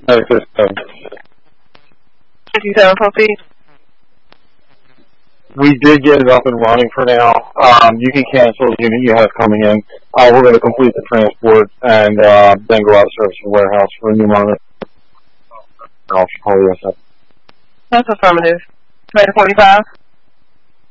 Merry Christmas. 57 proceed. We did get it up and running for now. You can cancel the unit you have coming in. We're going to complete the transport and then go out of service to the warehouse for a new monitor. I'll call you. That's affirmative. 45.